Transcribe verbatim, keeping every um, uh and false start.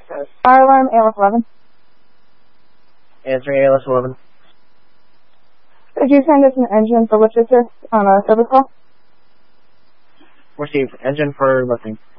Fire alarm, A L S eleven. Answering A L S eleven. Could you send us an engine for Winchester on a service call? Received. Engine for lifting.